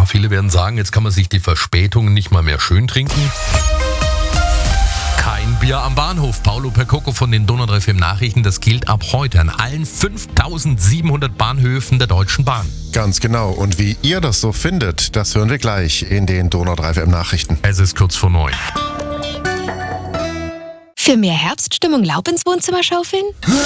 viele werden sagen, jetzt kann man sich die Verspätungen nicht mal mehr schön trinken. Kein Bier am Bahnhof. Paolo Percoco von den Donau 3 FM Nachrichten. Das gilt ab heute an allen 5700 Bahnhöfen der Deutschen Bahn. Ganz genau. Und wie ihr das so findet, das hören wir gleich in den Donau 3 FM Nachrichten. Es ist kurz vor 9. Für mehr Herbststimmung Laub ins Wohnzimmer schaufeln?